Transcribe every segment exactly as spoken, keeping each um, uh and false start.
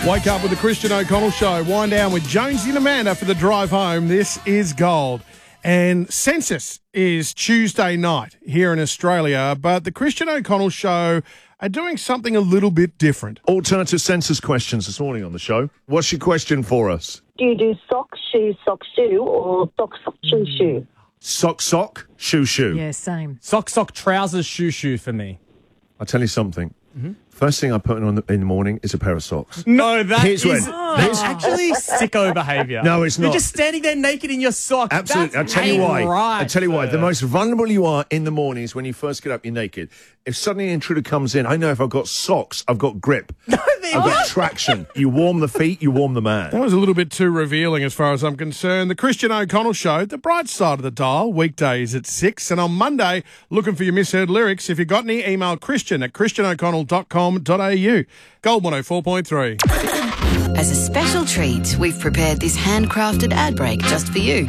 Wake up with the Christian O'Connell Show. Wind down with Jonesy and Amanda for the drive home. This is gold. And census is Tuesday night here in Australia, but the Christian O'Connell Show are doing something a little bit different. Alternative census questions this morning on the show. What's your question for us? Do you do sock, shoe, sock, shoe, or sock, sock, shoe, shoe? Sock, sock, shoe, shoe. Yeah, same. Sock, sock, trousers, shoe, shoe for me. I'll tell you something. Mm-hmm. First thing I put on the, in the morning is a pair of socks. No, that Here's is when- that's actually sicko behaviour. No, it's You're not. just standing there naked in your socks. Absolutely. I'll That's tell you why. ain't right, I'll tell you why. sir. The most vulnerable you are in the morning is when you first get up, you're naked. If suddenly an intruder comes in, I know if I've got socks, I've got grip. No, I've got traction. You warm the feet, you warm the man. That was a little bit too revealing as far as I'm concerned. The Christian O'Connell Show, the bright side of the dial, weekdays at six. And on Monday, looking for your misheard lyrics. If you got any, email Christian at christian o'connell dot com dot a u. Gold one oh four point three. As a special treat, we've prepared this handcrafted ad break just for you.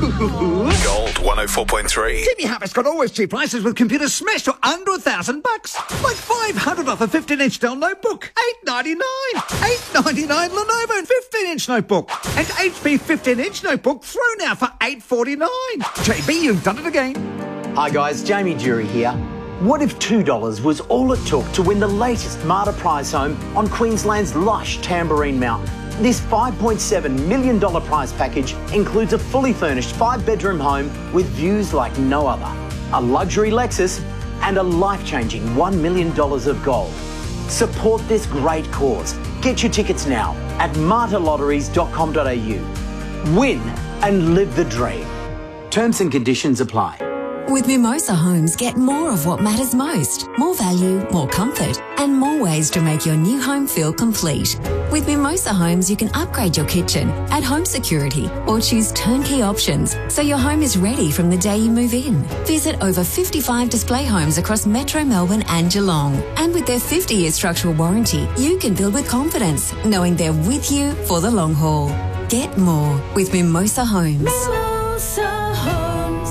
Gold one oh four point three. Jimmy Harris got always cheap prices with computers smashed to under a thousand bucks. Like five hundred off a fifteen inch Dell notebook. eight ninety-nine. eight ninety-nine Lenovo fifteen inch notebook. And H P fifteen inch notebook thrown out for eight forty-nine. J B, you've done it again. Hi guys, Jamie Jury here. What if two dollars was all it took to win the latest Marta prize home on Queensland's lush Tambourine Mountain? This five point seven million dollars prize package includes a fully furnished five-bedroom home with views like no other, a luxury Lexus, and a life-changing one million dollars of gold. Support this great cause. Get your tickets now at marta lotteries dot com dot a u. Win and live the dream. Terms and conditions apply. With Mimosa Homes, get more of what matters most. More value, more comfort, and more ways to make your new home feel complete. With Mimosa Homes, you can upgrade your kitchen, add home security, or choose turnkey options so your home is ready from the day you move in. Visit over fifty-five display homes across Metro Melbourne and Geelong. And with their fifty-year structural warranty, you can build with confidence, knowing they're with you for the long haul. Get more with Mimosa Homes. Mimosa Homes.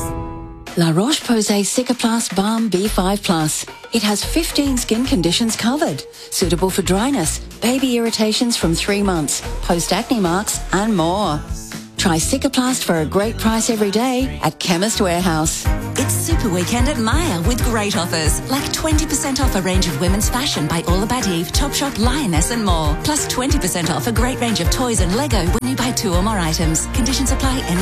La Roche-Posay Cicaplast Balm B five plus. It has fifteen skin conditions covered. Suitable for dryness, baby irritations from three months, post-acne marks, and more. Try Cicaplast for a great price every day at Chemist Warehouse. It's Super Weekend at Myer with great offers, like twenty percent off a range of women's fashion by All About Eve, Topshop, Lioness and more. Plus twenty percent off a great range of toys and Lego when you buy two or more items. Conditions apply. N